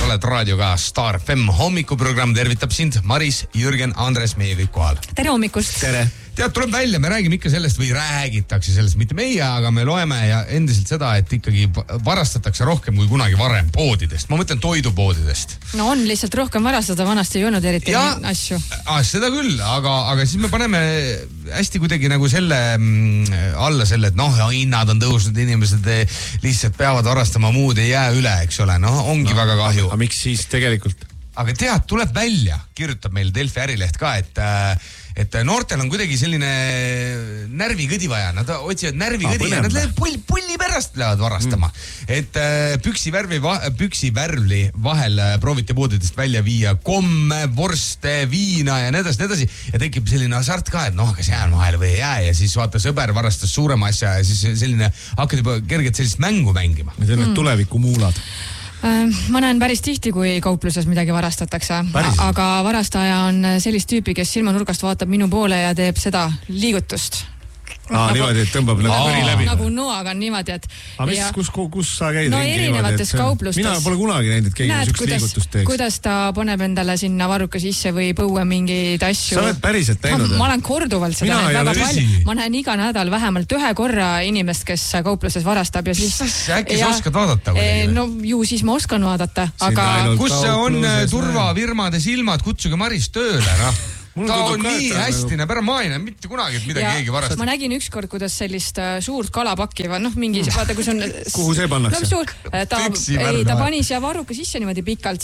oled raadioga Star FM hommikuprogramm tervitab sind Maris, Jürgen, Andres, meie kõik kohal. Tere hommikust. Tere. Tead, tuleb välja, me räägime ikka sellest või räägitakse sellest, mitte meie, aga me loeme ja endiselt seda, et ikkagi varastatakse rohkem kui kunagi varem poodidest. Ma mõtlen toidupoodidest. No on lihtsalt rohkem varastada, vanasti ei olnud eriti asju. Seda küll, aga siis me paneme hästi kuidagi nagu selle alla selle, et hinnad on tõusnud, inimesed lihtsalt peavad varastama, muud ei jää üle, eks ole. Ongi väga kahju. Aga miks siis tegelikult? Aga tead, tuleb välja, kirjutab meil Delfi ärileht ka, et noortel on kuidagi selline närvikõdi vaja, nad otsivad närvikõdi ja nad pulli pärast lähevad varastama. Et püksivärvli vahel prooviti poodidest välja viia komme, vorste, viina ja nii edasi. Ja tekib selline hasart ka, et kas jään vahele või ei jää ja siis vaata sõber varastas suurema asja ja siis selline hakkad juba kergelt sellist mängu mängima. Need on tulevikumuulad. Ma näen päris tihti, kui kaupluses midagi varastatakse, aga varastaja on sellist tüüpi, kes silmanurgast vaatab minu poole ja teeb seda liigutust. Niimoodi, et tõmbab kõri läbi. Nagu noaga on niimoodi, et... Kus sa käid? No erinevates kauplustes. Mina pole kunagi näinud, et keegi niisugust liigutust teeks. Kuidas ta paneb endale sinna varruka sisse või põue mingeid asju. Sa oled päriselt näinud? Ma olen korduvalt seda väga palju. Ma näen iga nädal vähemalt ühe korra inimest, kes kaupluses varastab ja siis... Äkki sa oskad vaadata? No ju siis ma oskan vaadata, aga... Kus on turvavirmade silmad, kutsuge Maris tööle, Ta on nii hästi, näeb ära maina, mitte kunagi, et midagi keegi varastab. Ma nägin ükskord, kuidas sellist suurt kalapakki, mingi, vaata, kus on... Kuhu see pannakse? Ta pani siia varruka sisse niimoodi pikalt.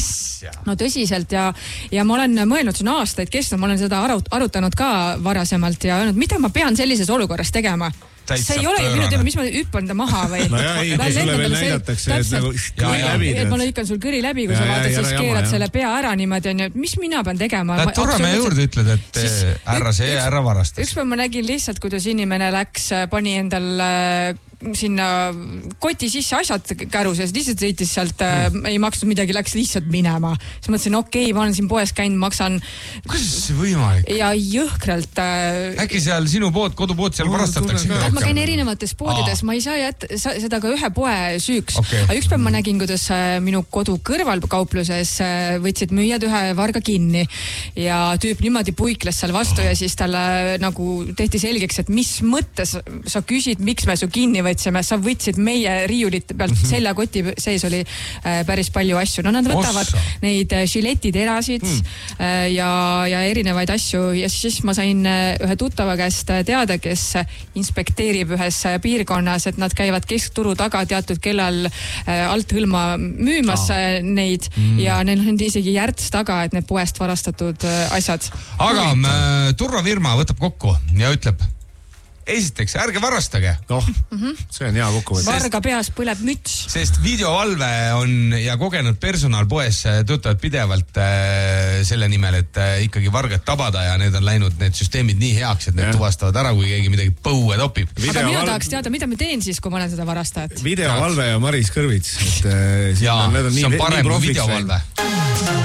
No tõsiselt ja ma olen mõelnud, see on aastaid kestnud, ma olen seda arutanud ka varasemalt ja öelnud, mida ma pean sellises olukorras tegema. See ei ole minu teema, mis ma hüppan ta maha või... No jaa, ei, kui sulle veel näidatakse, et nagu kõri läbi. Et ma lõikan sul kõri läbi, kui sa vaatad, siis keerad selle pea ära niimoodi, mis mina pean tegema? Lähed turra meie juurde, ütled, et ära varastas. Ükspäev ma nägin lihtsalt, kuidas inimene läks, pani endal sinna koti sisse asjad käruses, lihtsalt sõitis sealt, ei maksnud midagi, läks lihtsalt minema. Siis mõtlesin, ma olen siin poes käinud, maksan... Kuidas see võimalik? Ja jõhkralt... Äkki seal sinu kodupood seal varastatakse? Ma käin erinevates poodides, ma ei saa jätta seda ka ühe poe süüks. Aga ükspäev ma nägin, kuidas minu kodu kõrval kaupluses võtsid müüjad ühe varga kinni ja tüüp niimoodi puikles seal vastu ja siis talle nagu tehti selgeks, et mis mõttes sa küsid, miks me su kinni võtsime, sa võtsid meie riiulite pealt seljakoti sees oli päris palju asju. No nad võtavad neid žiletiterasid ja erinevaid asju ja siis ma sain ühe tuttava käest teada, kes inspekteerib ühes piirkonnas, et nad käivad keskturu taga teatud kellal alt hõlma müümas neid ja neil on isegi järts taga, et need poest varastatud asjad. Aga turvafirma võtab kokku ja ütleb, esiteks, ärge varastage. See on hea kokkuvõte. Varga peas põleb müts. Sest videovalve on ja kogenud personal poes töötavad pidevalt selle nimel, et ikkagi vargad tabada ja need on läinud need süsteemid nii heaks, et need tuvastavad ära, kui keegi midagi põue topib. Aga mina tahaks teada, mida ma teen siis, kui ma olen seda varastajat. Videovalve ja Maris Kõrvits. Ja see on parem kui videovalve.